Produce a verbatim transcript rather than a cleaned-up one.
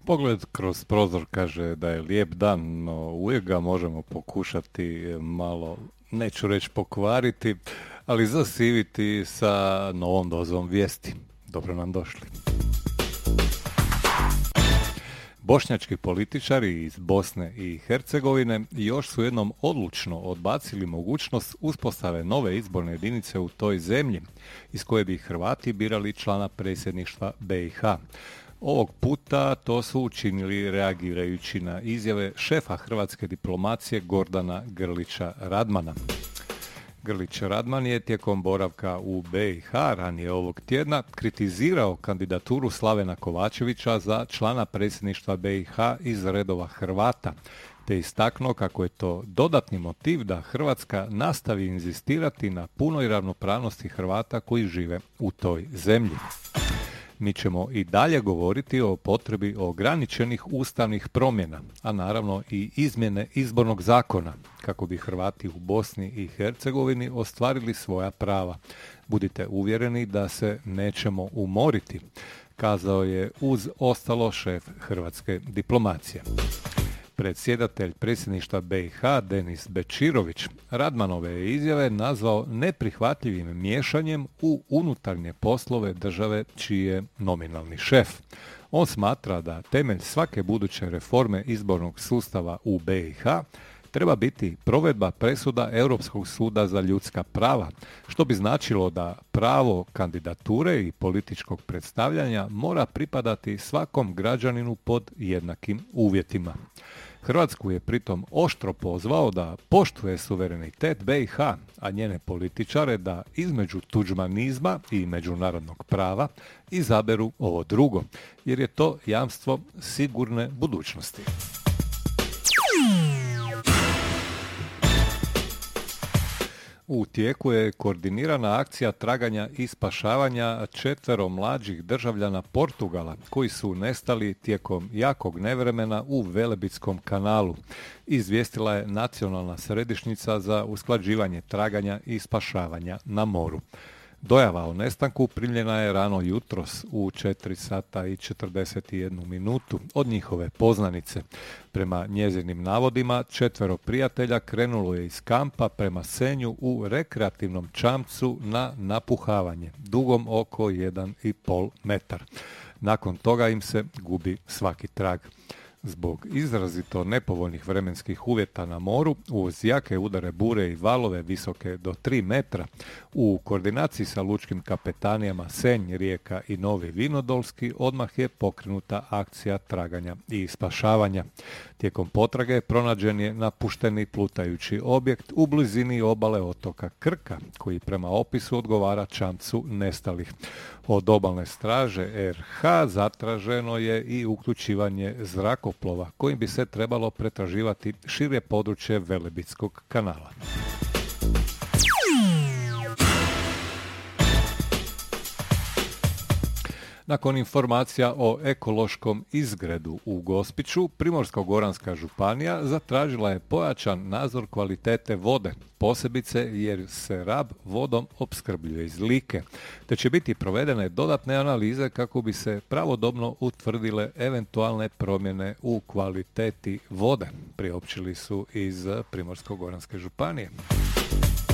Pogled kroz prozor kaže da je lijep dan, no uvijek ga možemo pokušati malo, neću reći pokvariti, ali zasiviti sa novom dozom vijesti. Dobro nam došli. Bošnjački političari iz Bosne i Hercegovine još su jednom odlučno odbacili mogućnost uspostave nove izborne jedinice u toj zemlji, iz koje bi Hrvati birali člana predsjedništva be i ha. Ovog puta to su učinili reagirajući na izjave šefa hrvatske diplomacije Gordana Grlića Radmana. Grlić Radman je tijekom boravka u be i ha ranije ovog tjedna kritizirao kandidaturu Slavena Kovačevića za člana predsjedništva be i ha iz redova Hrvata, te istaknuo kako je to dodatni motiv da Hrvatska nastavi inzistirati na punoj ravnopravnosti Hrvata koji žive u toj zemlji. Mi ćemo i dalje govoriti o potrebi ograničenih ustavnih promjena, a naravno i izmjene izbornog zakona, kako bi Hrvati u Bosni i Hercegovini ostvarili svoja prava. Budite uvjereni da se nećemo umoriti, kazao je uz ostalo šef hrvatske diplomacije. Predsjedatelj predsjedništva be i ha Denis Bečirović Radmanove je izjave nazvao neprihvatljivim miješanjem u unutarnje poslove države čiji je nominalni šef. On smatra da temelj svake buduće reforme izbornog sustava u be i ha treba biti provedba presuda Europskog suda za ljudska prava, što bi značilo da pravo kandidature i političkog predstavljanja mora pripadati svakom građaninu pod jednakim uvjetima. Hrvatsku je pritom oštro pozvao da poštuje suverenitet be i ha, a njene političare da između tuđmanizma i međunarodnog prava izaberu ovo drugo, jer je to jamstvo sigurne budućnosti. U tijeku je koordinirana akcija traganja i spašavanja četvero mlađih državljana Portugala koji su nestali tijekom jakog nevremena u Velebitskom kanalu, izvijestila je Nacionalna središnjica za usklađivanje traganja i spašavanja na moru. Dojava o nestanku primljena je rano jutros u četiri sata i četrdeset jednu minutu od njihove poznanice. Prema njezinim navodima, četvero prijatelja krenulo je iz kampa prema Senju u rekreativnom čamcu na napuhavanje, dugom oko jedan i pol metar. Nakon toga im se gubi svaki trag. Zbog izrazito nepovoljnih vremenskih uvjeta na moru, uz jake udare bure i valove visoke do tri metra, u koordinaciji sa lučkim kapetanijama Senj, Rijeka i Novi Vinodolski odmah je pokrenuta akcija traganja i spašavanja. Tijekom potrage pronađen je napušteni plutajući objekt u blizini obale otoka Krka, koji prema opisu odgovara čamcu nestalih. Od obalne straže er ha zatraženo je i uključivanje zrakoplova kojim bi se trebalo pretraživati šire područje Velebitskog kanala. Nakon informacija o ekološkom izgredu u Gospiću, Primorsko-goranska županija zatražila je pojačan nadzor kvalitete vode, posebice jer se Rab vodom opskrbljuje iz Like, te će biti provedene dodatne analize kako bi se pravodobno utvrdile eventualne promjene u kvaliteti vode, priopćili su iz Primorsko-goranske županije.